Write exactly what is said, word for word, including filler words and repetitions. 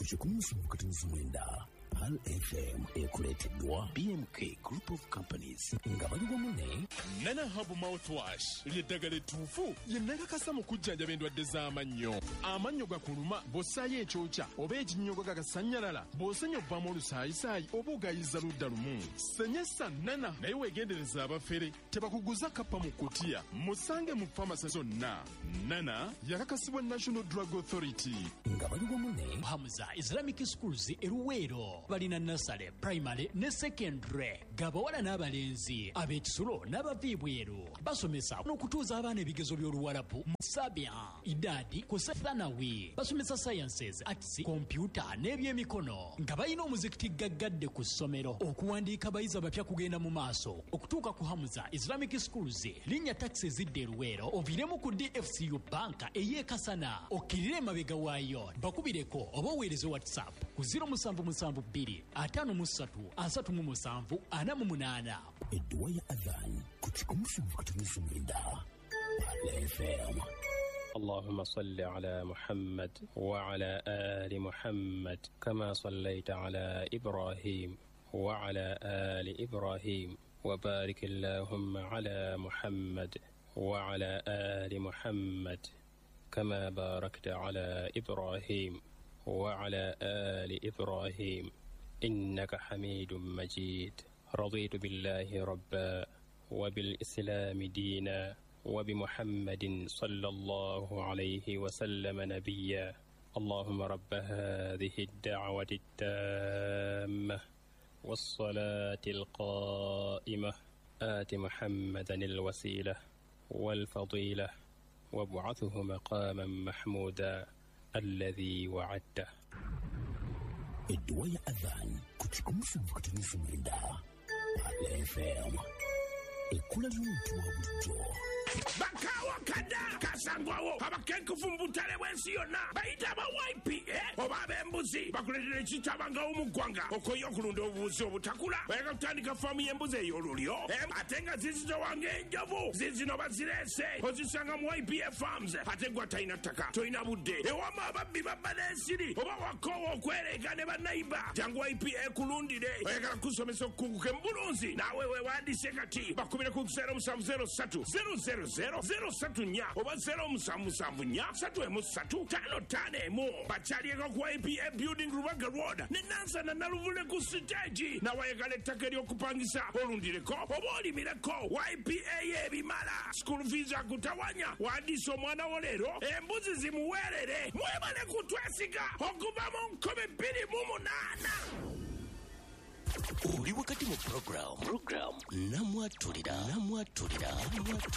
kuchikumu mkatinizi mwenda Pal F M ekuleteddwa B M K Group of Companies nga bali bamune Nana Hub Mouthwash ly'eddagala ettuufu ye nakakasa mu kujjanjaba endwadde z'amannyo. Amannyo gakuluma bw'ossaayo ekyokya oba ekinnyogo gagasanyalala bw'osenya obbamu olusaayisaayi oba ogayiza ludda lumu. Senyesa Nana naye weegendereza abafere tebakuguza kappa mu kutiya. Musange mu famasi zonna. Nana yakakasibwa National Drug Authority. Nga bali bamune Hamza Islamic Schools eruweero balina nasale primary ne secondary gabawala n'abalenzi ab'ekisulo n'abaviibweru basomesa n'okutuuza abaana ebigezo by'oluwalabu mu Sabia idadi ku Thanawi basomesa sciences arts computer n'ebyemikono nga balina omuzikiti gaggadde ku ssomero okuwandiika abayizi abapya kugenda mu maaso okutuuka ku Hamza Islamic Schools linnya taxi zidde eruweero oviremu ku D F C U banka ey'ekasana okkirire emabega waayo bakubireko oba oweereze WhatsApp ku zero seven seven two atano musatu asatu mu musanvu ana mu munana. Edduwa ya adhan kuchikumu mkatinizi mwenda Pal F M. اللهم صل على محمد وعلى آل محمد كما صليت على إبراهيم وعلى آل إبراهيم وبارك اللهم على محمد وعلى آل محمد كما باركت على إبراهيم وعلى آل إبراهيم إنك حميد مجيد. رضيت بالله ربا وبالإسلام دينا وبمحمد صلى الله عليه وسلم نبيا. اللهم رب هذه الدعوة التامة والصلاة القائمة آت محمدا الوسيلة والفضيلة وابعثه مقاما محمودا الذي وعدته. Edduwa ya adhan kuchikumu mkatinizi mwenda Pal F M. Ekula ly'omuntu wa bulijjo bakawa kada kasangwawo abakenkufu mbutale bwensi yonna bayita aba Y P A oba ab'embuzi bakuletera ekitabanga omuggwanga okoyo okulunda obubuzi obutakula bayaka kutandika faamu y'embuzi ey'olulyo ate nga zizito wange enjovu zizino bazirese ozisanga mu Y P A Farms ate gwa talina ttaka tolina budde ewama ababbi babba n'ensiri oba wakoowa okwereega ne bannayiba jangu Y P A kulundire oyagala kusomesa okukunguka embulunzi naawe weewandiise kati bakubire ku zero seven zero three zero zero zero zero three nnya oba zero seven seven nnya three three five five emu bakyalieko ku Y P A Building Rubaga Road ne Nansana Naluvule ku stage nawayagala ettaka ery'okupangisa olundireko oba olimireko Y P A y'ebimala school fees akutawanya wandiisa omwana wo leero embuzi zimuweerere mwebale kutwesiga okuva mu nkumi bbiri mu munaana. Uli wakati mu program program namwatulira namwatulira namwatulira